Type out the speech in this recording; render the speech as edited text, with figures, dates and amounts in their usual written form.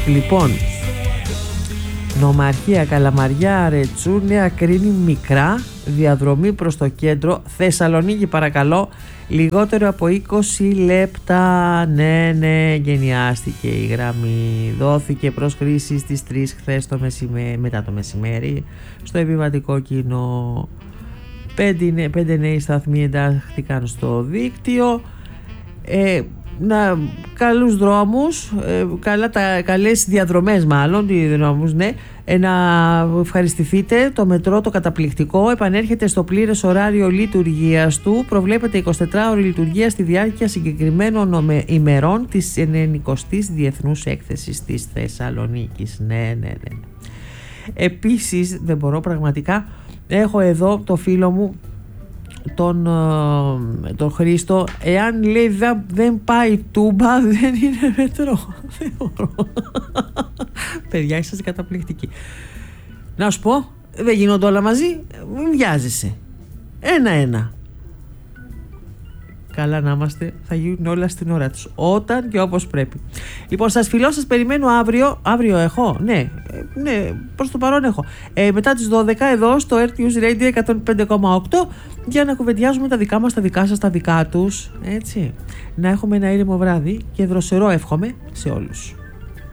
Λοιπόν, Νομαρχία, Καλαμαριά, Ρετσού, Νέα Κρίνη, Μικρά, διαδρομή προς το κέντρο, Θεσσαλονίκη παρακαλώ, λιγότερο από 20 λεπτά. Ναι, γενιάστηκε η γραμμή. Δόθηκε προς χρήση στις 3 χθες μετά το μεσημέρι στο επιβατικό κοινό. 5 νέοι σταθμοί εντάχθηκαν στο δίκτυο. Καλούς δρόμους, καλές διαδρομές μάλλον, δρόμους, ναι. Να ευχαριστηθείτε, το μετρό το καταπληκτικό επανέρχεται στο πλήρες ωράριο λειτουργίας του. Προβλέπεται 24ωρη λειτουργία στη διάρκεια συγκεκριμένων ημερών της 90ης Διεθνούς Έκθεσης της Θεσσαλονίκης. Ναι. Επίσης, δεν μπορώ πραγματικά, έχω εδώ το φίλο μου τον Χρήστο, εάν λέει δεν πάει Τούμπα δεν είναι μετρό. Δεν μπορώ. Παιδιά, είσαστε καταπληκτικοί. Να σου πω, δεν γίνονται όλα μαζί, μην βιάζεσαι. Ένα. Καλά να είμαστε, θα γίνουν όλα στην ώρα τους, όταν και όπως πρέπει. Λοιπόν, σας φιλώ, σας περιμένω αύριο έχω, ναι, προς το παρόν έχω, μετά τις 12 εδώ στο RTUS Radio 105,8 για να κουβεντιάζουμε τα δικά μας, τα δικά σας, τα δικά τους, έτσι. Να έχουμε ένα ήρεμο βράδυ και δροσερό εύχομαι σε όλους.